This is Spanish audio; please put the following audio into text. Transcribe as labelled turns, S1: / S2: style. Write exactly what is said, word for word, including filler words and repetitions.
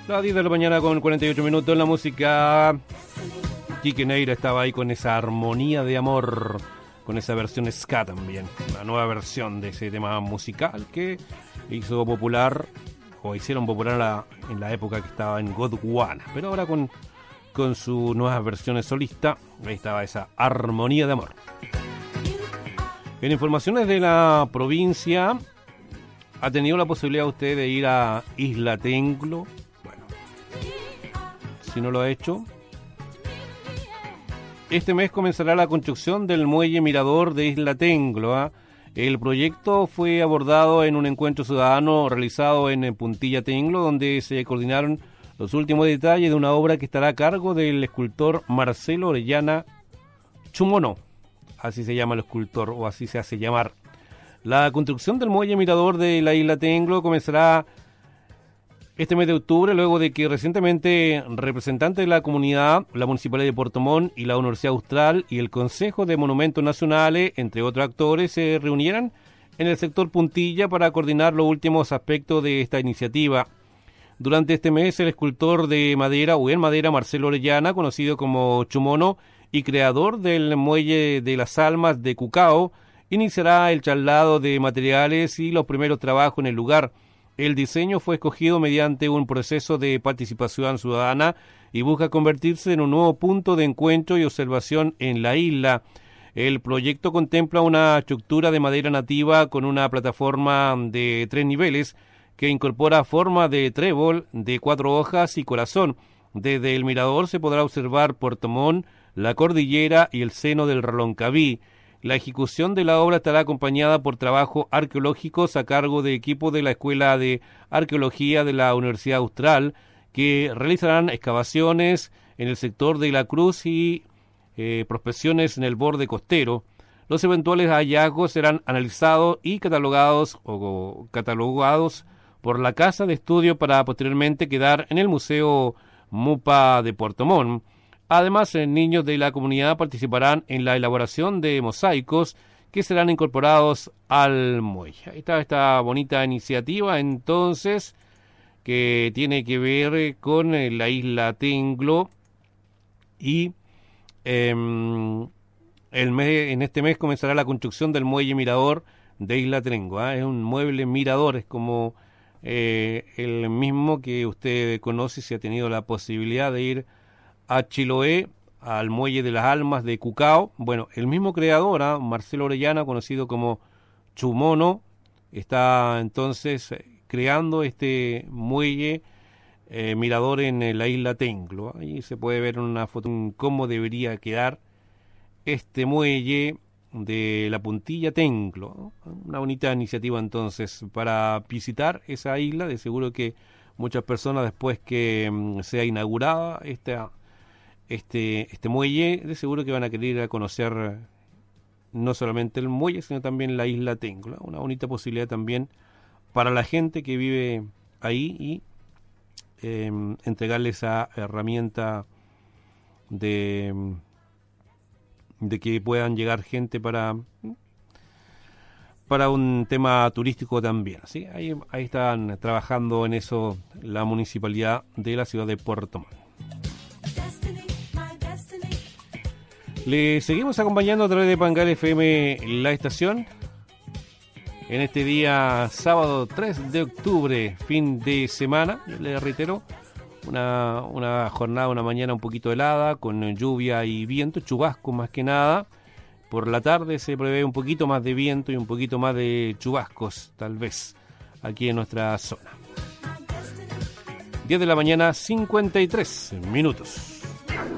S1: Las diez de la mañana con cuarenta y ocho minutos. La música. Quique Neira estaba ahí con esa armonía de amor, con esa versión ska también, una nueva versión de ese tema musical que hizo popular, o hicieron popular la, en la época que estaba en Gondwana, pero ahora con, con sus nuevas versiones solista, ahí estaba esa armonía de amor. En informaciones de la provincia, ¿ha tenido la posibilidad usted de ir a Isla Tenglo? Bueno, si no lo ha hecho, este mes comenzará la construcción del muelle mirador de Isla Tenglo. ¿eh? El proyecto fue abordado en un encuentro ciudadano realizado en Puntilla Tenglo, donde se coordinaron los últimos detalles de una obra que estará a cargo del escultor Marcelo Orellana Chumono. Así se llama el escultor, o así se hace llamar. La construcción del muelle mirador de la Isla Tenglo comenzará este mes de octubre, luego de que recientemente representantes de la comunidad, la Municipalidad de Puerto Montt y la Universidad Austral y el Consejo de Monumentos Nacionales, entre otros actores, se reunieran en el sector Puntilla para coordinar los últimos aspectos de esta iniciativa. Durante este mes, el escultor de madera, o en madera, Marcelo Orellana, conocido como Chumono y creador del Muelle de las Almas de Cucao, iniciará el traslado de materiales y los primeros trabajos en el lugar. El diseño fue escogido mediante un proceso de participación ciudadana y busca convertirse en un nuevo punto de encuentro y observación en la isla. El proyecto contempla una estructura de madera nativa con una plataforma de tres niveles que incorpora forma de trébol, de cuatro hojas y corazón. Desde el mirador se podrá observar Puerto Montt, la cordillera y el seno del Reloncaví. La ejecución de la obra estará acompañada por trabajos arqueológicos a cargo de equipos de la Escuela de Arqueología de la Universidad Austral, que realizarán excavaciones en el sector de la Cruz y eh, prospecciones en el borde costero. Los eventuales hallazgos serán analizados y catalogados o catalogados por la Casa de Estudio para posteriormente quedar en el Museo Mupa de Puerto Montt. Además, niños de la comunidad participarán en la elaboración de mosaicos que serán incorporados al muelle. Ahí está esta bonita iniciativa, entonces, que tiene que ver con la Isla Tenglo. Y eh, el mes, en este mes comenzará la construcción del muelle mirador de Isla Tenglo. ¿eh? Es un mueble mirador, es como eh, el mismo que usted conoce si ha tenido la posibilidad de ir a Chiloé, al Muelle de las Almas de Cucao. Bueno, el mismo creador, ¿eh? Marcelo Orellana, conocido como Chumono, está entonces creando este muelle eh, mirador en eh, la Isla Tenglo. Ahí se puede ver una foto de cómo debería quedar este muelle de la Puntilla Tenglo. ¿no? Una bonita iniciativa entonces para visitar esa isla. De seguro que muchas personas, después que um, sea inaugurada esta Este, este muelle, de seguro que van a querer ir a conocer no solamente el muelle, sino también la Isla Tenglo. Una bonita posibilidad también para la gente que vive ahí y eh, entregarle esa herramienta de, de que puedan llegar gente para, para un tema turístico también. ¿sí? Ahí, ahí están trabajando en eso la municipalidad de la ciudad de Puerto Montt. Le seguimos acompañando a través de Pangal F M, la estación, en este día sábado tres de octubre, fin de semana. Le reitero, una, una jornada, una mañana un poquito helada, con lluvia y viento, chubasco más que nada. Por la tarde se prevé un poquito más de viento y un poquito más de chubascos, tal vez, aquí en nuestra zona. diez de la mañana, cincuenta y tres minutos.